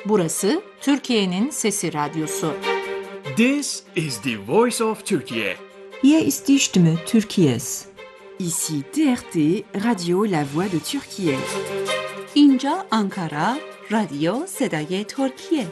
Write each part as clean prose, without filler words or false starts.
Burası Türkiye'nin Sesi Radyosu. This is the voice of Turkey. Hier ist die Stimme Türkiye's. Ici TRT, Radio La Voix de Türkiye. اینجا آنکارا، رادیو صدای ترکیه.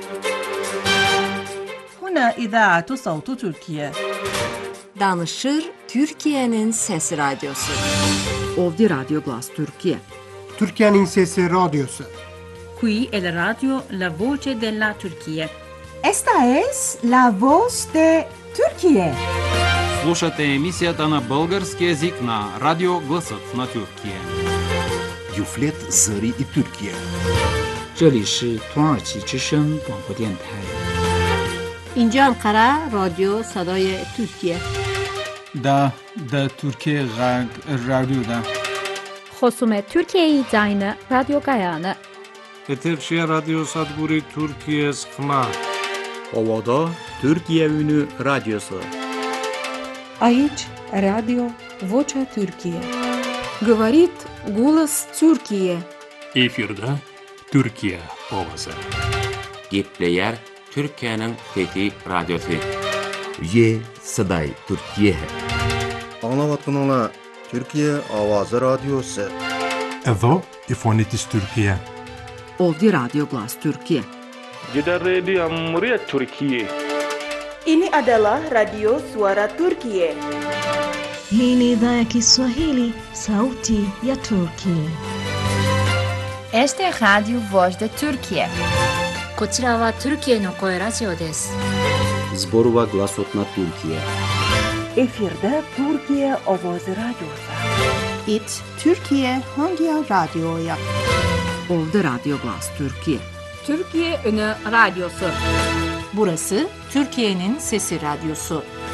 هنا إذاعة صوت تركيا. Danışır Türkiye'nin Sesi Radyosu. Ovdje Radio Glas Türkiye. Türkiye'nin Sesi Radyosu. Qui è la radio La Voce della Turchia. Esta es la voz de Turquía. Слушате емисията на български език на Радио Гласът на Türkiye. Юфлет Зари и Türkiye. 这里是土耳其之声广播电台。 اینجا انقره رادیو صدای ترکیه. دا ترکیه رادیو دا. خصوم ترکیه داینه رادیو گایانه. Etekşehir Radyo Sadburi Türkiye Sıkma. Ovada Türkiye Ünü Radyosu. Aici Radio Vocea Türkiye. Говорит голос Türkiye. Efirde Türkiye ovası. Gepleyer Türkiye'nin Fethi Radyosu. Ye Saday Türkiye. Anlavatkanala Türkiye Avazı Radyosu. Evo İfonitis Türkiye. Ovdje Radio Glas Türkiye. Gidan Radio Muryat Türkiye. Ini adalah Radio Suara Turkiye. Hii ni idhaa ya Kiswahili, sauti ya Turkiye. Este es Radio Voz de Turkiye. こちらはトルキエの声ラジオです。 Zborova Glasotna Türkiye. Efirde Türkiye Ovoz Radyosu. It Türkiye Hangi Radyo'ya? Ovdje Radio Glas Türkiye. Türkiye Ünü Radyosu. Burası Türkiye'nin Sesi Radyosu.